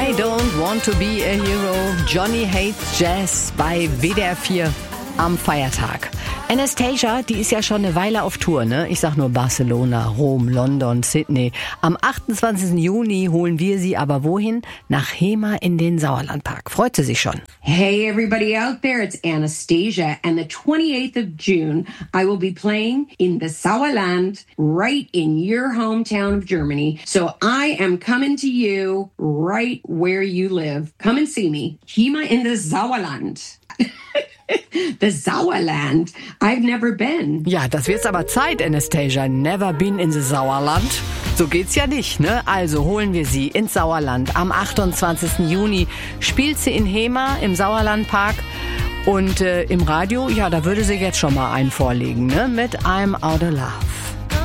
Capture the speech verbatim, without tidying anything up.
I don't want to be a hero. Johnny Hates Jazz bei W D R vier am Feiertag. Anastacia, die ist ja schon eine Weile auf Tour, ne? Ich sag nur Barcelona, Rom, London, Sydney. Am achtundzwanzigsten Juni holen wir sie aber wohin? Nach Hema in den Sauerlandpark. Freut sie sich schon. Hey everybody out there, it's Anastacia, and the twenty-eighth of June I will be playing in the Sauerland right in your hometown of Germany. So I am coming to you right where you live. Come and see me. Hema in the Sauerland. The Sauerland. I've never been. Ja, das wird's aber Zeit, Anastacia. Never been in the Sauerland. So geht's ja nicht, ne? Also holen wir sie ins Sauerland. Am achtundzwanzigsten Juni spielt sie in Hema im Sauerlandpark. Und äh, im Radio, ja, da würde sie jetzt schon mal einen vorlegen, ne? Mit I'm Out of Love.